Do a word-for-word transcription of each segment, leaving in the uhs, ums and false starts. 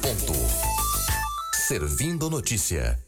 ponto. Servindo notícia.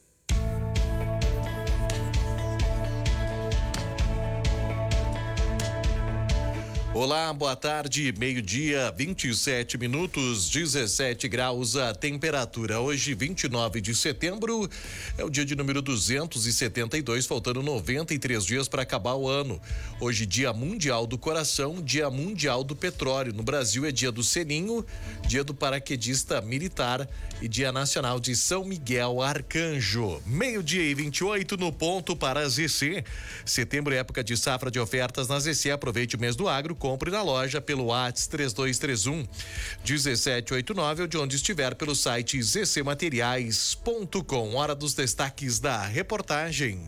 Olá, boa tarde, meio-dia, vinte e sete minutos, dezessete graus a temperatura. Hoje, vinte e nove de setembro, é o dia de número duzentos e setenta e dois, faltando noventa e três dias para acabar o ano. Hoje, Dia Mundial do Coração, Dia Mundial do Petróleo. No Brasil é Dia do Seninho, Dia do Paraquedista Militar e Dia Nacional de São Miguel Arcanjo. Meio-dia e vinte e oito no ponto para a Z C. Setembro é época de safra de ofertas na Z C. Aproveite o mês do agro. Compre na loja pelo WhatsApp três dois três um, um sete oito nove ou de onde estiver pelo site z c materiais ponto com. Hora dos destaques da reportagem.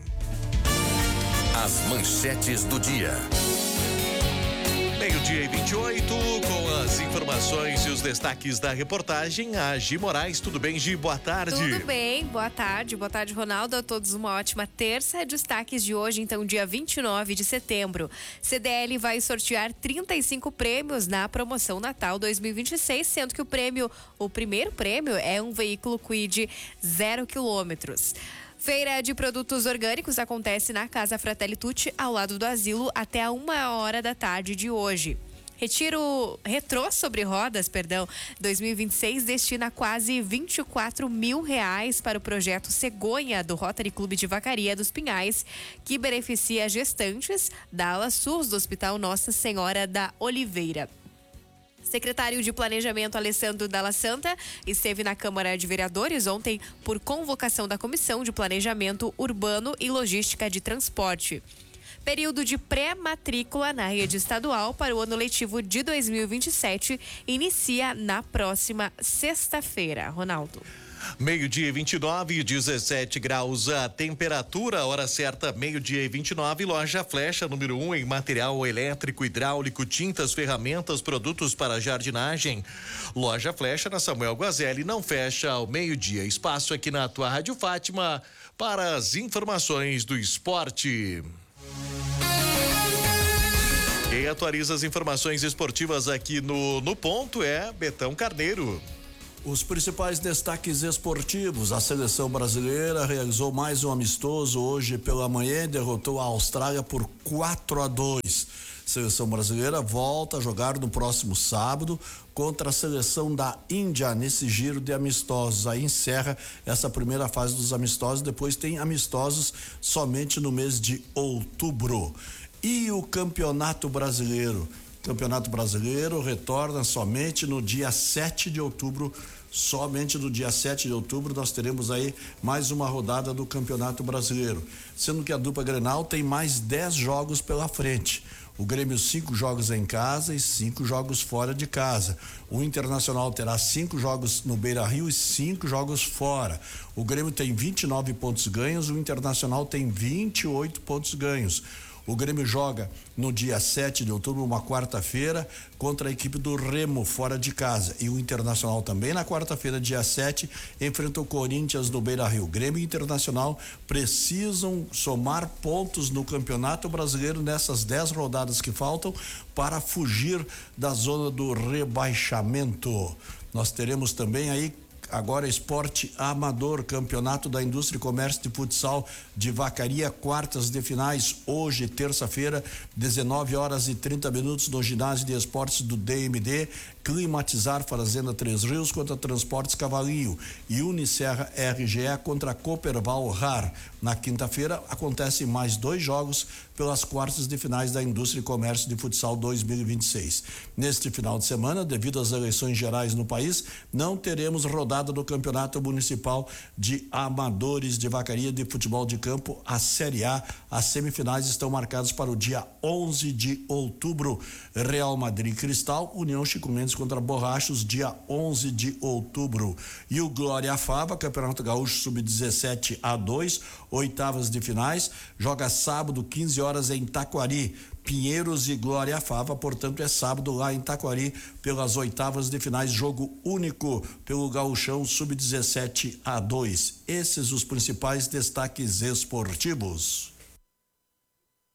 As manchetes do dia. Meio-dia e vinte e oito, com as informações e os destaques da reportagem, a Gi Moraes. Tudo bem, Gi? Boa tarde. Tudo bem, boa tarde. Boa tarde, Ronaldo. A todos uma ótima terça. Destaques de hoje, então, dia vinte e nove de setembro. C D L vai sortear trinta e cinco prêmios na promoção Natal dois mil e vinte e seis, sendo que o prêmio, o primeiro prêmio é um veículo Kwid zero quilômetros. Feira de produtos orgânicos acontece na Casa Fratelli Tutti, ao lado do asilo, até a uma hora da tarde de hoje. Retiro retrô sobre rodas, perdão, dois mil e vinte e seis destina quase vinte e quatro mil reais para o projeto Cegonha do Rotary Clube de Vacaria dos Pinhais, que beneficia gestantes da ala SUS do Hospital Nossa Senhora da Oliveira. Secretário de Planejamento Alessandro Dalla Santa esteve na Câmara de Vereadores ontem por convocação da Comissão de Planejamento Urbano e Logística de Transporte. Período de pré-matrícula na rede estadual para o ano letivo de dois mil e vinte e sete inicia na próxima sexta-feira. Ronaldo. Meio-dia e vinte e nove, dezessete graus a temperatura, hora certa, meio-dia e vinte e nove, loja Flecha, número um, em material elétrico, hidráulico, tintas, ferramentas, produtos para jardinagem. Loja Flecha na Samuel Guazelli, não fecha ao meio-dia. Espaço aqui na tua Rádio Fátima para as informações do esporte. Quem atualiza as informações esportivas aqui no, no ponto é Betão Carneiro. Os principais destaques esportivos: a seleção brasileira realizou mais um amistoso hoje pela manhã e derrotou a Austrália por quatro a dois. Seleção brasileira volta a jogar no próximo sábado contra a seleção da Índia nesse giro de amistosos. Aí encerra essa primeira fase dos amistosos, depois tem amistosos somente no mês de outubro. E o Campeonato Brasileiro? Campeonato Brasileiro retorna somente no dia sete de outubro. Somente no dia sete de outubro nós teremos aí mais uma rodada do Campeonato Brasileiro, sendo que a dupla Grenal tem mais dez jogos pela frente. O Grêmio cinco jogos em casa e cinco jogos fora de casa. O Internacional terá cinco jogos no Beira-Rio e cinco jogos fora. O Grêmio tem vinte e nove pontos ganhos, o Internacional tem vinte e oito pontos ganhos. O Grêmio joga no dia sete de outubro, uma quarta-feira, contra a equipe do Remo, fora de casa. E o Internacional também na quarta-feira, dia sete, enfrenta o Corinthians no Beira-Rio. Grêmio e Internacional precisam somar pontos no Campeonato Brasileiro nessas dez rodadas que faltam para fugir da zona do rebaixamento. Nós teremos também aí agora esporte amador, campeonato da Indústria e Comércio de Futsal de Vacaria, quartas de finais, hoje, terça-feira, dezenove horas e trinta minutos, no ginásio de esportes do D M D. Climatizar Fazenda Três Rios contra Transportes Cavalinho e Unicerra R G E contra Cooperval Rar. Na quinta-feira acontecem mais dois jogos pelas quartas de finais da Indústria e Comércio de Futsal dois mil e vinte e seis. Neste final de semana, devido às eleições gerais no país, não teremos rodada do Campeonato Municipal de Amadores de Vacaria de Futebol de Campo, a Série A. As semifinais estão marcadas para o dia onze de outubro. Real Madrid Cristal, União Chico Mendes contra Borrachos, dia onze de outubro. E o Glória Fava, Campeonato Gaúcho sub dezessete a dois, oitavas de finais, joga sábado, quinze horas em Taquari. Pinheiros e Glória Fava, portanto é sábado lá em Taquari pelas oitavas de finais, jogo único pelo Gauchão sub dezessete a dois. Esses os principais destaques esportivos.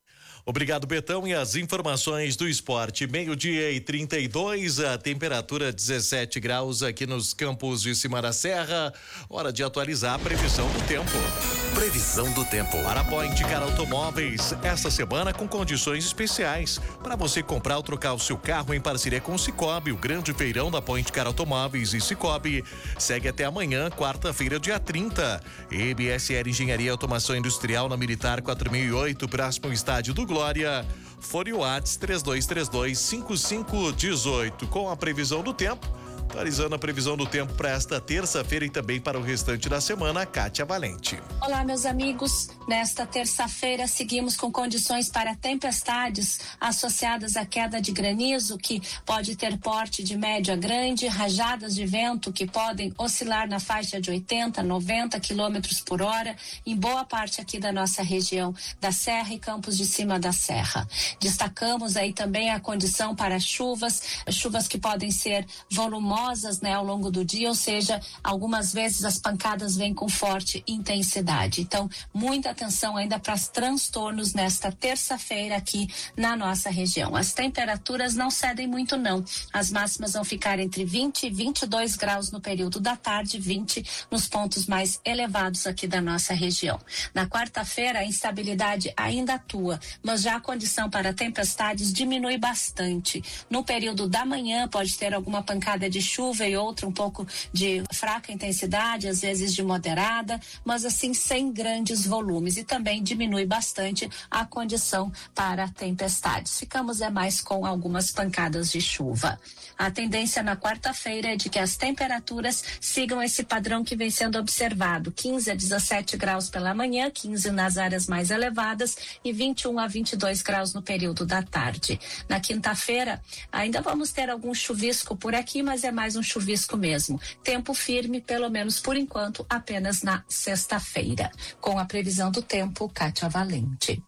Obrigado, Betão. E as informações do esporte, meio-dia e trinta e dois, a temperatura dezessete graus aqui nos campos de cima da serra. Hora de atualizar a previsão do tempo. Previsão do tempo. Para a Point Car Automóveis, esta semana com condições especiais. Para você comprar ou trocar o seu carro em parceria com o Cicobi, o grande feirão da Point Car Automóveis e Cicobi segue até amanhã, quarta-feira, dia trinta. M S R Engenharia e Automação Industrial na Militar quatro mil e oito, próximo ao estádio do Glória. Fone Whats três dois três dois, cinco cinco um oito. Com a previsão do tempo, atualizando a previsão do tempo para esta terça-feira e também para o restante da semana, Kátia Valente. Olá, meus amigos. Nesta terça-feira, seguimos com condições para tempestades associadas à queda de granizo, que pode ter porte de médio a grande, rajadas de vento que podem oscilar na faixa de oitenta, noventa quilômetros por hora, em boa parte aqui da nossa região da Serra e Campos de Cima da Serra. Destacamos aí também a condição para chuvas, chuvas que podem ser volumosas, né, ao longo do dia, ou seja, algumas vezes as pancadas vêm com forte intensidade. Então, muita atenção ainda para os transtornos nesta terça-feira aqui na nossa região. As temperaturas não cedem muito, não. As máximas vão ficar entre vinte e vinte e dois graus no período da tarde, vinte nos pontos mais elevados aqui da nossa região. Na quarta-feira, a instabilidade ainda atua, mas já a condição para tempestades diminui bastante. No período da manhã, pode ter alguma pancada de chuva e outra um pouco de fraca intensidade, às vezes de moderada, mas assim sem grandes volumes, e também diminui bastante a condição para tempestades. Ficamos é mais com algumas pancadas de chuva. A tendência na quarta-feira é de que as temperaturas sigam esse padrão que vem sendo observado: quinze a dezessete graus pela manhã, quinze nas áreas mais elevadas e vinte e um a vinte e dois graus no período da tarde. Na quinta-feira, ainda vamos ter algum chuvisco por aqui, mas é mais um chuvisco mesmo. Tempo firme, pelo menos por enquanto, apenas na sexta-feira. Com a previsão do tempo, Kátia Valente.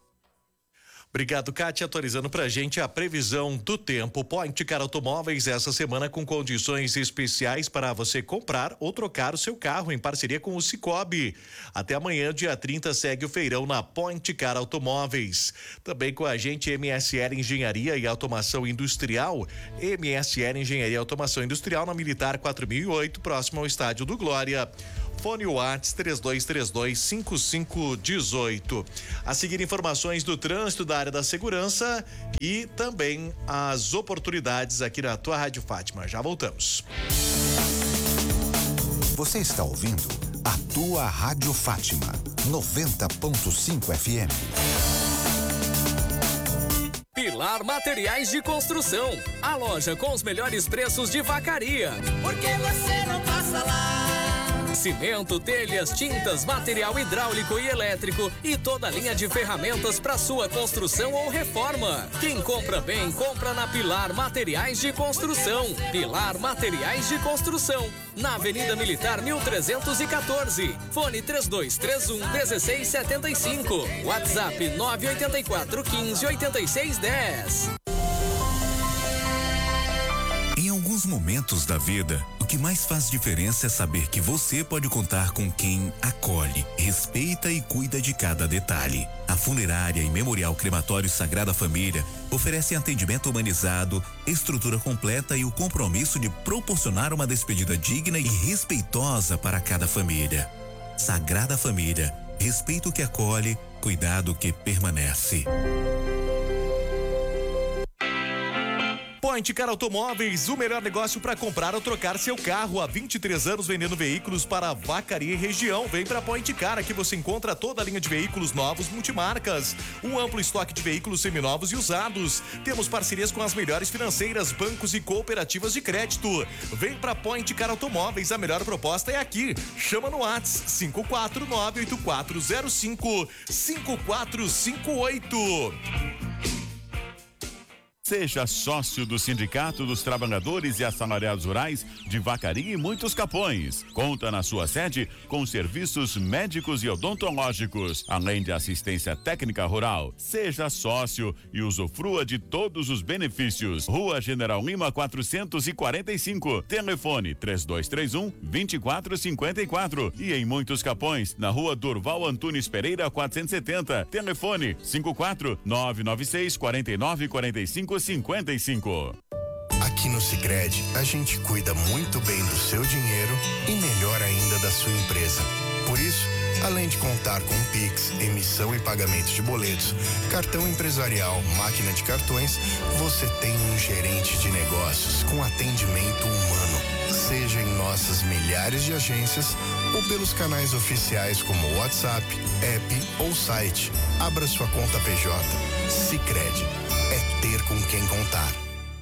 Obrigado, Kátia, atualizando pra gente a previsão do tempo. Point Car Automóveis essa semana com condições especiais para você comprar ou trocar o seu carro em parceria com o Cicobi. Até amanhã, dia trinta, segue o feirão na Point Car Automóveis. Também com a gente M S R Engenharia e Automação Industrial. M S R Engenharia e Automação Industrial na Militar quatro mil e oito, próximo ao estádio do Glória. Fone Whats três dois três dois, cinco cinco um oito. A seguir, informações do trânsito, da área da segurança e também as oportunidades aqui na tua Rádio Fátima. Já voltamos. Você está ouvindo a tua Rádio Fátima, noventa ponto cinco F M. Pilar Materiais de Construção, a loja com os melhores preços de Vacaria. Por que você não passa lá? Cimento, telhas, tintas, material hidráulico e elétrico e toda a linha de ferramentas para sua construção ou reforma. Quem compra bem, compra na Pilar Materiais de Construção. Pilar Materiais de Construção, na Avenida Militar mil trezentos e quatorze. Fone três dois três um, um seis sete cinco. WhatsApp nove oito quatro, um cinco, oito seis um zero. Em alguns momentos da vida, o que mais faz diferença é saber que você pode contar com quem acolhe, respeita e cuida de cada detalhe. A Funerária e Memorial Crematório Sagrada Família oferecem atendimento humanizado, estrutura completa e o compromisso de proporcionar uma despedida digna e respeitosa para cada família. Sagrada Família, respeito que acolhe, cuidado que permanece. Point Car Automóveis, o melhor negócio para comprar ou trocar seu carro. Há vinte e três anos vendendo veículos para Vacaria e região. Vem para Point Car, aqui você encontra toda a linha de veículos novos multimarcas, um amplo estoque de veículos seminovos e usados. Temos parcerias com as melhores financeiras, bancos e cooperativas de crédito. Vem para Point Car Automóveis, a melhor proposta é aqui. Chama no WhatsApp cinco quatro nove oito quatro zero cinco cinco quatro cinco oito. Seja sócio do Sindicato dos Trabalhadores e Assalariados Rurais de Vacaria e Muitos Capões. Conta na sua sede com serviços médicos e odontológicos, além de assistência técnica rural. Seja sócio e usufrua de todos os benefícios. Rua General Lima quatrocentos e quarenta e cinco. Telefone três dois três um, dois quatro cinco quatro. E em Muitos Capões, na Rua Durval Antunes Pereira quatrocentos e setenta. Telefone cinco quatro nove nove seis, quatro nove quatro cinco cinquenta e cinco. Aqui no Sicredi, a gente cuida muito bem do seu dinheiro e melhor ainda da sua empresa. Por isso, além de contar com Pix, emissão e pagamento de boletos, cartão empresarial, máquina de cartões, você tem um gerente de negócios com atendimento humano. Seja em nossas milhares de agências ou pelos canais oficiais como WhatsApp, app ou site. Abra sua conta P J. Sicredi. É ter com quem contar.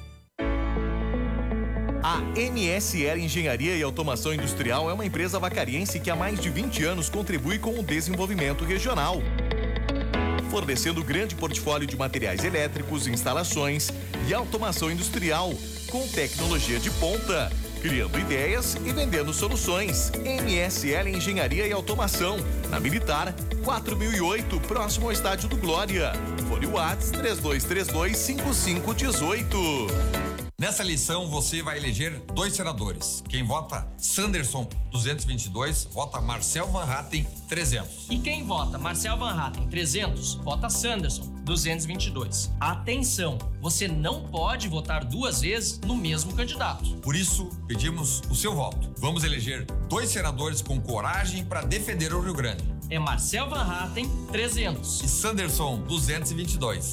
A M S L Engenharia e Automação Industrial é uma empresa vacariense que há mais de vinte anos contribui com o desenvolvimento regional, fornecendo grande portfólio de materiais elétricos, instalações e automação industrial, com tecnologia de ponta, criando ideias e vendendo soluções. M S L Engenharia e Automação, na Militar, quatro mil e oito, próximo ao Estádio do Glória. Fone WhatsApp três dois três dois, cinco cinco um oito. Nessa eleição, você vai eleger dois senadores. Quem vota Sanderson duzentos e vinte e dois, vota Marcel Van Hatten trezentos. E quem vota Marcel Van Hatten trezentos, vota Sanderson duzentos e vinte e dois. Atenção, você não pode votar duas vezes no mesmo candidato. Por isso, pedimos o seu voto. Vamos eleger dois senadores com coragem para defender o Rio Grande. É Marcel Van Hatten trezentos e Sanderson duzentos e vinte e dois.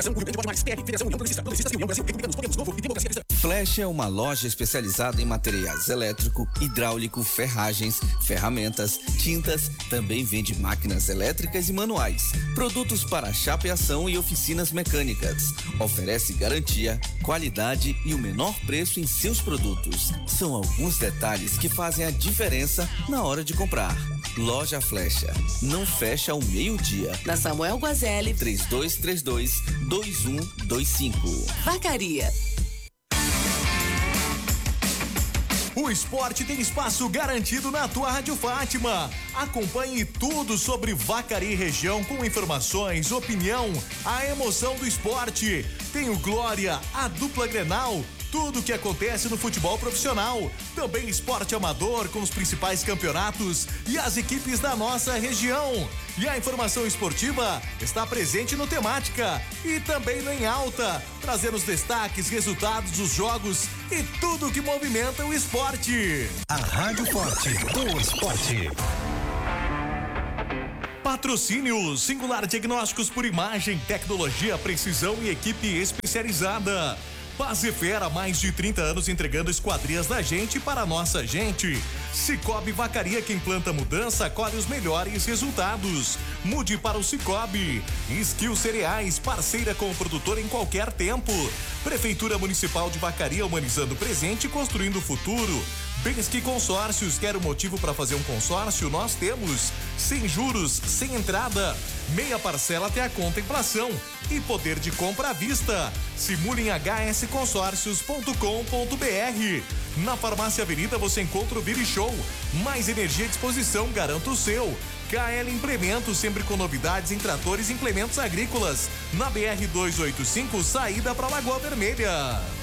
Flecha é uma loja especializada em materiais elétrico, hidráulico, ferragens, ferramentas, tintas, também vende máquinas elétricas e manuais, produtos para chapeação e oficinas mecânicas. Oferece garantia, qualidade e o menor preço em seus produtos. São alguns detalhes que fazem a diferença na hora de comprar. Loja Flecha, não fecha ao meio-dia. Na Samuel Guazelli, três dois três dois, dois um dois cinco. Vacaria. O esporte tem espaço garantido na tua Rádio Fátima. Acompanhe tudo sobre Vacaria e região com informações, opinião, a emoção do esporte. Tem o Glória, a dupla Grenal, tudo o que acontece no futebol profissional. Também esporte amador com os principais campeonatos e as equipes da nossa região. E a informação esportiva está presente no Temática e também no Em Alta, trazendo os destaques, resultados dos jogos e tudo o que movimenta o esporte. A Rádio Forte do Esporte. Patrocínio Singular Diagnósticos por Imagem, Tecnologia, Precisão e equipe especializada. Pazefera, há mais de trinta anos entregando esquadrias da gente para a nossa gente. Cicobi Vacaria, quem planta mudança, colhe os melhores resultados. Mude para o Cicobi. Skill Cereais, parceira com o produtor em qualquer tempo. Prefeitura Municipal de Vacaria, humanizando o presente e construindo o futuro. Bensky Consórcios, quer um motivo para fazer um consórcio? Nós temos. Sem juros, sem entrada, meia parcela até a contemplação e poder de compra à vista. Simule em h s consórcios ponto com ponto b r. Na Farmácia Avenida você encontra o Viri Show. Mais energia à disposição, garanta o seu. K L Implementos, sempre com novidades em tratores e implementos agrícolas. Na B R duzentos e oitenta e cinco, saída para Lagoa Vermelha.